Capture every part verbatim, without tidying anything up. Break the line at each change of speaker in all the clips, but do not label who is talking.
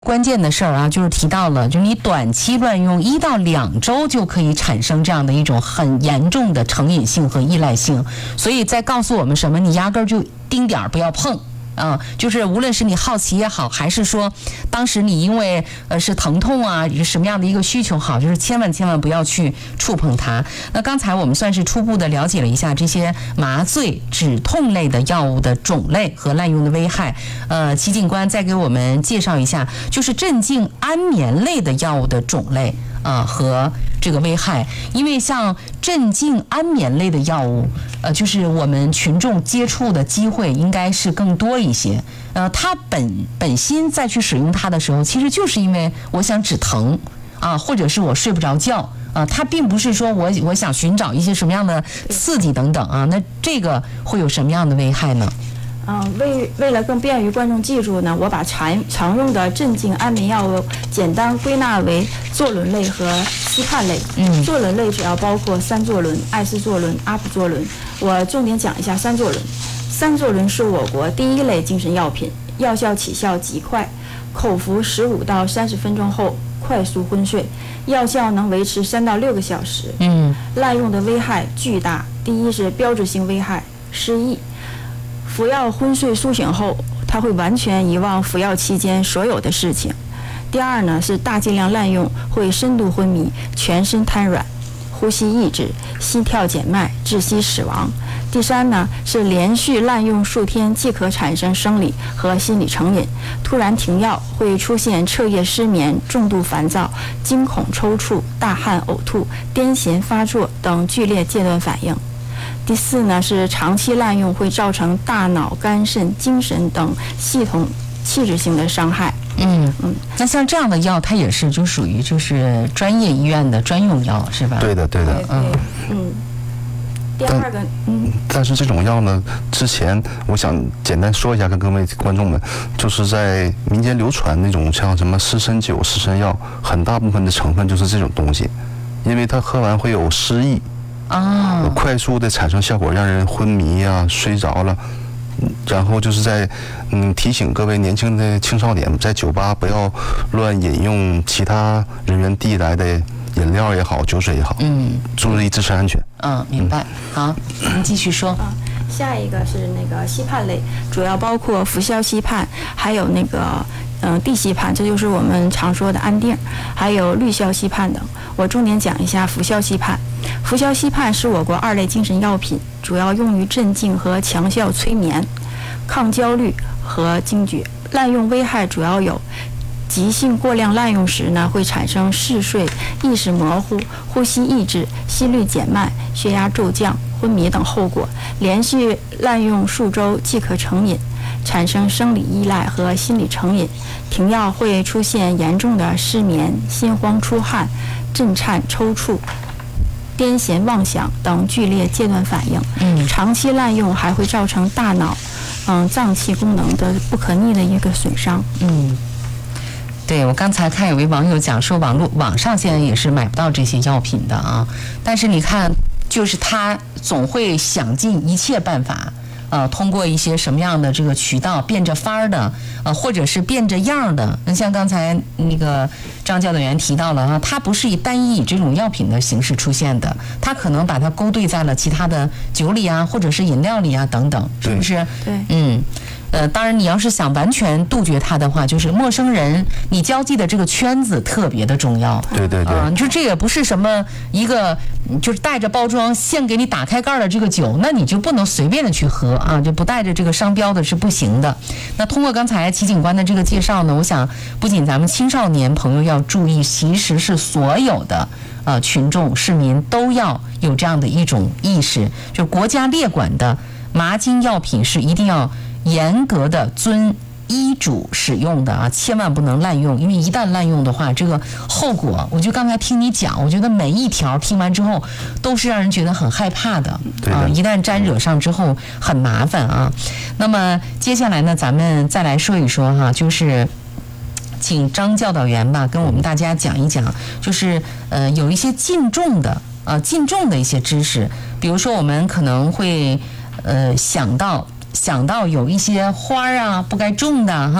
关键的事儿啊，就是提到了，就是你短期乱用一到两周就可以产生这样的一种很严重的成瘾性和依赖性，所以在告诉我们什么，你压根儿就丁点儿不要碰。啊、嗯，就是无论是你好奇也好，还是说当时你因为呃是疼痛啊，什么样的一个需求好，就是千万千万不要去触碰它。那刚才我们算是初步的了解了一下这些麻醉止痛类的药物的种类和滥用的危害。呃，齐警官再给我们介绍一下，就是镇静安眠类的药物的种类啊、呃、和这个危害。因为像镇静安眠类的药物，呃，就是我们群众接触的机会应该是更多一些。呃，它本本心再去使用它的时候，其实就是因为我想止疼啊，或者是我睡不着觉啊，它并不是说我我想寻找一些什么样的刺激等等啊。那这个会有什么样的危害呢？
嗯，为为了更便于观众记住呢，我把常常用的镇静安眠药物简单归纳为唑仑类和西泮类。嗯，唑仑类主要包括三唑仑、艾司唑仑、阿普唑仑。我重点讲一下三唑仑。三唑仑是我国第一类精神药品，药效起效极快，口服十五到三十分钟后快速昏睡，药效能维持三到六个小时。嗯，滥用的危害巨大。第一是标志性危害，失忆。服药昏睡苏醒后，他会完全遗忘服药期间所有的事情。第二呢是大剂量滥用会深度昏迷，全身瘫软，呼吸抑制，心跳减慢，窒息死亡。第三呢是连续滥用数天即可产生生理和心理成瘾，突然停药会出现彻夜失眠、重度烦躁、惊恐抽搐、大汗呕吐、癫痫发作等剧烈戒断反应。第四呢是长期滥用会造成大脑、肝肾、精神等系统器质性的伤害。
嗯嗯，那像这样的药，它也是就属于就是专业医院的专用药，是吧？
对的，对的。
嗯嗯。第二个，嗯，
但是这种药呢，之前我想简单说一下，跟各位观众们，就是在民间流传那种像什么失神酒、失神药，很大部分的成分就是这种东西，因为它喝完会有失忆。啊，快速的产生效果，让人昏迷呀、啊、睡着了。然后就是在嗯提醒各位年轻的青少年，在酒吧不要乱饮用其他人员递来的饮料也好、酒水也好，嗯，注意自身安全。
嗯，明白。嗯、好，您继续说。
啊，下一个是那个西泮类，主要包括氟硝西泮，还有那个。嗯，地西泮，这就是我们常说的安定，还有氯硝西泮等。我重点讲一下氟硝西泮。氟硝西泮是我国二类精神药品，主要用于镇静和强效催眠、抗焦虑和惊厥。滥用危害主要有：急性过量滥用时呢，会产生嗜睡、意识模糊、呼吸抑制、心率减慢、血压骤降、昏迷等后果；连续滥用数周即可成瘾，产生生理依赖和心理成瘾。停药会出现严重的失眠、心慌出汗、震颤抽搐、癫痫妄想等剧烈戒断反应。嗯，长期滥用还会造成大脑、嗯脏器功能的不可逆的一个损伤。
嗯。对，我刚才看有位网友讲说，网络网上现在也是买不到这些药品的啊。但是你看，就是他总会想尽一切办法，呃，通过一些什么样的这个渠道，变着法儿的，呃，或者是变着样的。那像刚才那个张教导员提到了啊，它不是以单一以这种药品的形式出现的，它可能把它勾兑在了其他的酒里啊，或者是饮料里啊等等，是不是？
对，
嗯。呃，当然，你要是想完全杜绝它的话，就是陌生人你交际的这个圈子特别的重要。
对对对，
啊、呃，你说这也不是什么一个就是带着包装现给你打开盖的这个酒，那你就不能随便的去喝啊，就不带着这个商标的是不行的。那通过刚才齐警官的这个介绍呢，我想不仅咱们青少年朋友要注意，其实是所有的呃群众市民都要有这样的一种意识，就国家列管的麻精药品是一定要严格的遵医嘱使用的啊，千万不能滥用，因为一旦滥用的话，这个后果，我就刚才听你讲，我觉得每一条听完之后都是让人觉得很害怕的啊，一旦沾惹上之后很麻烦啊。那么接下来呢，咱们再来说一说哈、啊，就是请张教导员吧，跟我们大家讲一讲，就是呃有一些禁重的呃禁重的一些知识，比如说我们可能会呃想到。想到有一些花儿啊不该种的哈，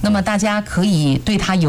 那么大家可以对它有